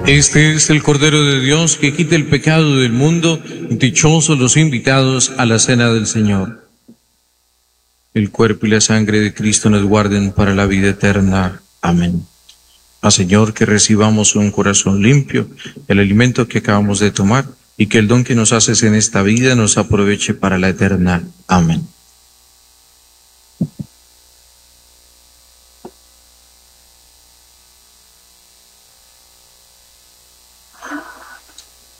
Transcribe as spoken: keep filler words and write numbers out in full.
Este es el Cordero de Dios que quita el pecado del mundo. Dichosos los invitados a la cena del Señor. El cuerpo y la sangre de Cristo nos guarden para la vida eterna. Amén. Al Señor, que recibamos un corazón limpio, el alimento que acabamos de tomar, y que el don que nos haces en esta vida nos aproveche para la eterna. Amén.